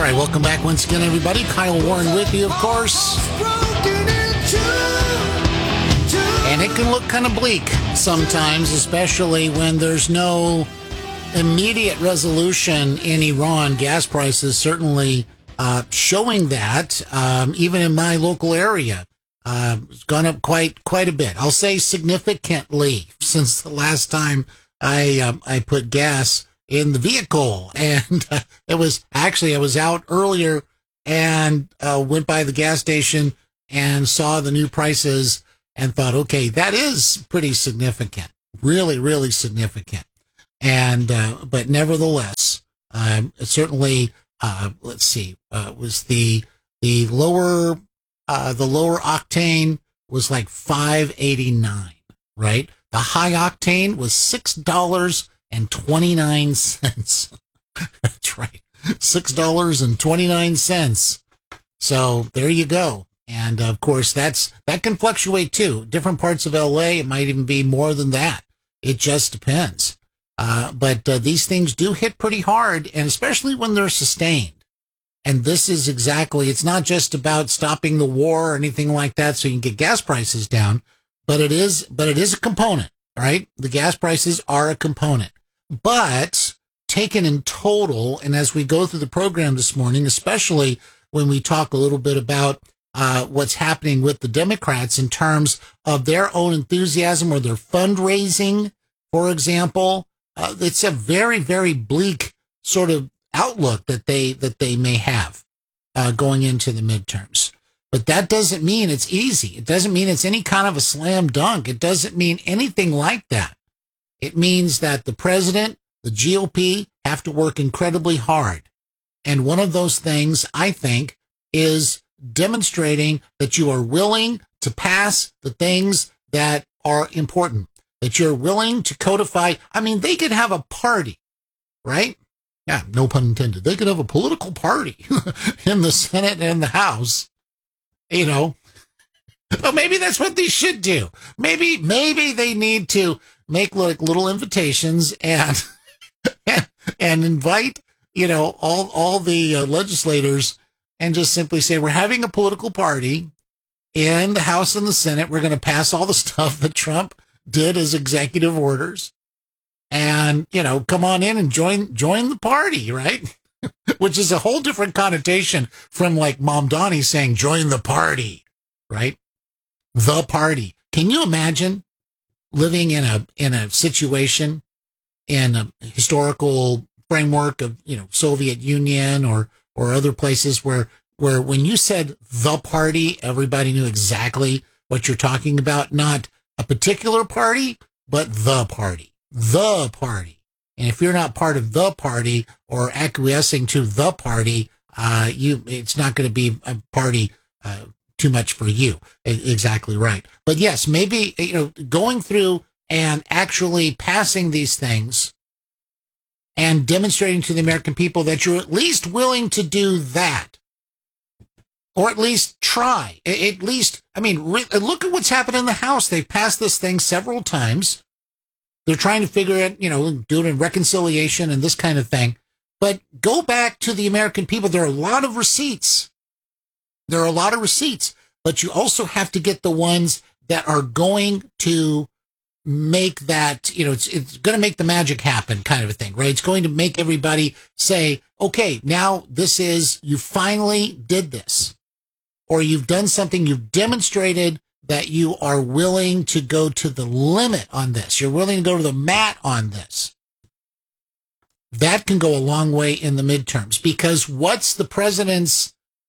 right, welcome back once again, everybody. Kyle Warren with you, of course. And it can look kind of bleak sometimes, especially when there's no immediate resolution in Iran. Gas prices certainly showing that, even in my local area. It's gone up quite a bit. I'll say significantly since the last time I put gas in the vehicle. And I was out earlier and went by the gas station and saw the new prices and thought, okay, that is pretty significant. Really, really significant. And, but nevertheless, certainly, let's see, was the lower octane was like $5.89, right? The high octane was $6.29. That's right. $6.29. So there you go. And of course, that can fluctuate too. Different parts of LA, it might even be more than that. It just depends. But these things do hit pretty hard, and especially when they're sustained. And this is exactly, it's not just about stopping the war or anything like that so you can get gas prices down, but it is a component, right? The gas prices are a component. But taken in total, and as we go through the program this morning, especially when we talk a little bit about what's happening with the Democrats in terms of their own enthusiasm or their fundraising, for example, it's a very, very bleak sort of outlook that they may have going into the midterms. But that doesn't mean it's easy. It doesn't mean it's any kind of a slam dunk. It doesn't mean anything like that. It means that the president, the GOP, have to work incredibly hard. And one of those things, I think, is demonstrating that you are willing to pass the things that are important, that you're willing to codify. I mean, they could have a party, right? Yeah, no pun intended. They could have a political party in the Senate and the House, you know. But maybe that's what they should do. Maybe they need to make like little invitations and invite, you know, all the legislators and just simply say, we're having a political party in the House and the Senate. We're going to pass all the stuff that Trump did as executive orders. And, you know, come on in and join the party, right? Which is a whole different connotation from like Mom Donnie saying, join the party, right? The party. Can you imagine living in a situation in a historical framework of, you know, Soviet Union or other places where when you said the party, everybody knew exactly what you're talking about, not a particular party, but the party. The party. And if you're not part of the party or acquiescing to the party, it's not going to be a party too much for you. Exactly right. But yes, maybe, you know, going through and actually passing these things and demonstrating to the American people that you're at least willing to do that, or at least try. At least, I mean, look at what's happened in the House. They've passed this thing several times. They're trying to figure it, you know, do it in reconciliation and this kind of thing. But go back to the American people. There are a lot of receipts. But you also have to get the ones that are going to make that, you know, it's going to make the magic happen kind of a thing, right? It's going to make everybody say, okay, now you finally did this, or you've done something, you've demonstrated that you are willing to go to the limit on this. You're willing to go to the mat on this. That can go a long way in the midterms, because what's the president's,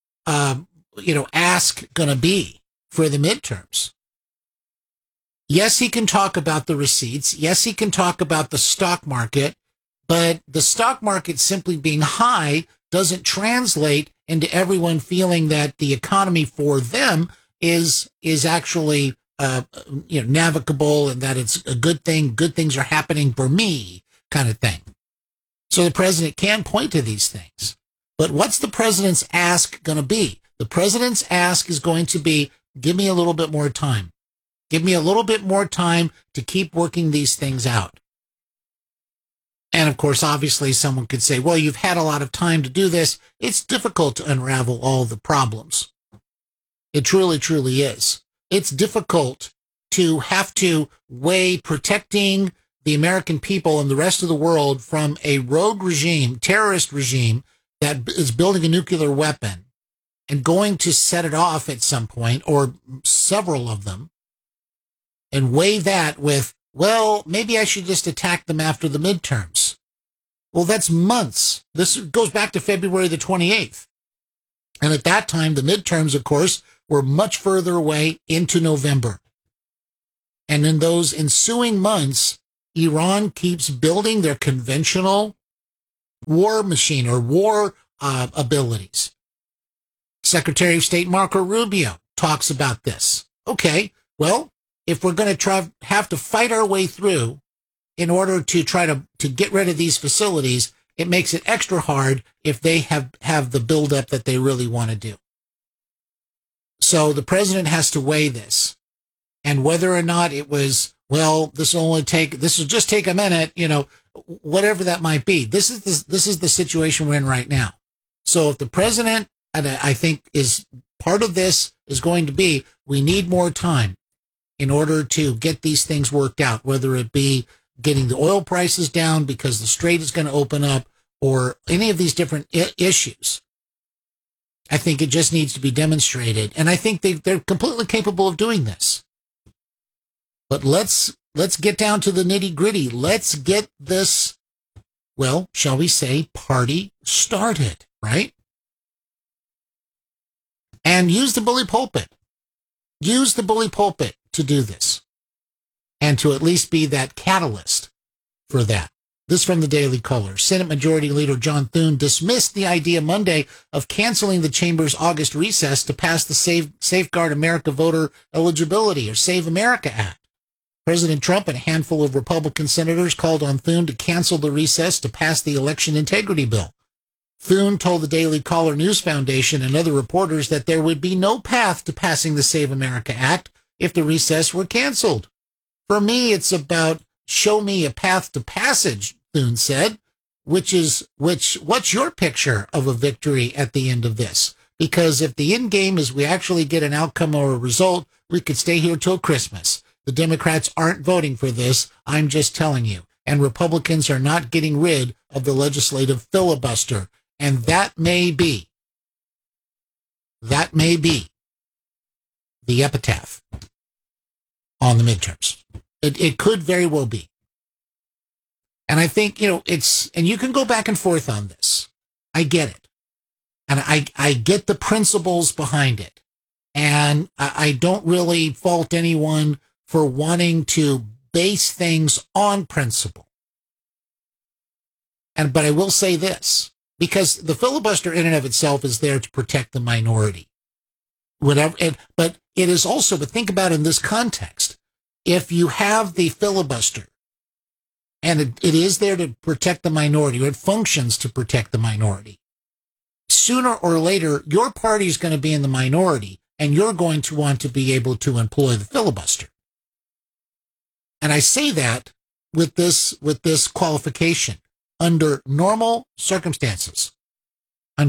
ask going to be for the midterms? Yes, he can talk about the receipts. Yes, he can talk about the stock market, but the stock market simply being high doesn't translate into everyone feeling that the economy for them is actually navigable, and that it's a good thing. Good things are happening for me, kind of thing. So the president can point to these things. But what's the president's ask going to be? The president's ask is going to be, give me a little bit more time. Give me a little bit more time to keep working these things out. And of course, obviously, someone could say, well, you've had a lot of time to do this. It's difficult to unravel all the problems. It truly, truly is. It's difficult to have to weigh protecting the American people and the rest of the world from a rogue regime, terrorist regime that is building a nuclear weapon and going to set it off at some point, or several of them, and weigh that with, well, maybe I should just attack them after the midterms. Well, that's months. This goes back to February the 28th. And at that time, the midterms, of course, were much further away into November. And in those ensuing months, Iran keeps building their conventional war machine or war abilities. Secretary of State Marco Rubio talks about this. Okay, well, if we're going to have to fight our way through in order to try to get rid of these facilities, it makes it extra hard if they have the buildup that they really want to do. So the president has to weigh this, and whether or not it was, well, this will just take a minute, whatever that might be. This is the situation we're in right now. So if the president, and I think is part of this is going to be, we need more time in order to get these things worked out, whether it be getting the oil prices down because the strait is going to open up, or any of these different issues. I think it just needs to be demonstrated. And I think they're completely capable of doing this. But let's get down to the nitty gritty. Let's get this, well, shall we say, party started, right? And use the bully pulpit. Use the bully pulpit to do this. And to at least be that catalyst for that. This from the Daily Caller. Senate Majority Leader John Thune dismissed the idea Monday of canceling the chamber's August recess to pass the Safeguard America Voter Eligibility, or Save America Act. President Trump and a handful of Republican senators called on Thune to cancel the recess to pass the election integrity bill. Thune told the Daily Caller News Foundation and other reporters that there would be no path to passing the Save America Act if the recess were canceled. For me, it's about show me a path to passage, Thune said, what's your picture of a victory at the end of this? Because if the end game is we actually get an outcome or a result, we could stay here till Christmas. The Democrats aren't voting for this, I'm just telling you. And Republicans are not getting rid of the legislative filibuster. And that may be the epitaph on the midterms. It could very well be. And I think, and you can go back and forth on this. I get it. And I get the principles behind it. And I don't really fault anyone for wanting to base things on principle. But I will say this, because the filibuster in and of itself is there to protect the minority. But it is also, but think about it in this context. If you have the filibuster, and it is there to protect the minority, or it functions to protect the minority, sooner or later, your party is going to be in the minority, and you're going to want to be able to employ the filibuster. And I say that with this qualification. Under normal circumstances, I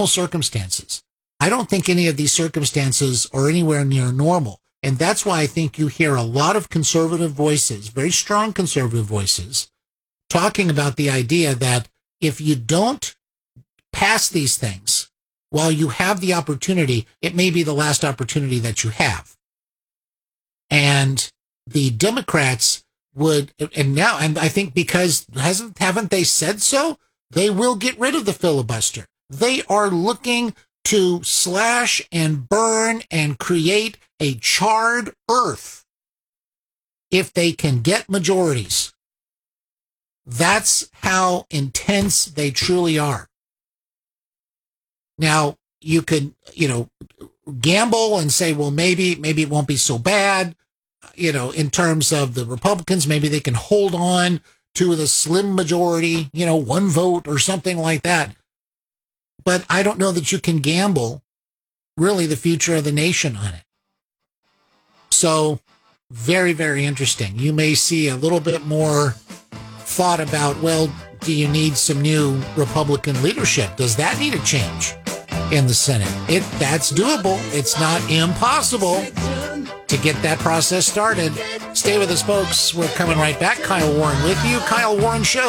don't think any of these circumstances are anywhere near normal. And that's why I think you hear a lot of conservative voices, very strong conservative voices, talking about the idea that if you don't pass these things while you have the opportunity, it may be the last opportunity that you have. And the Democrats would, and I think because haven't they said so? They will get rid of the filibuster. They are looking to slash and burn and create a charred earth if they can get majorities. That's how intense they truly are. Now, you could, gamble and say, well, maybe it won't be so bad. In terms of the Republicans, maybe they can hold on to the slim majority, one vote or something like that. But I don't know that you can gamble really the future of the nation on it. So very, very interesting. You may see a little bit more thought about, well, do you need some new Republican leadership? Does that need a change in the Senate? That's doable. It's not impossible to get that process started. Stay with us, folks. We're coming right back. Kyle Warren with you. Kyle Warren Show.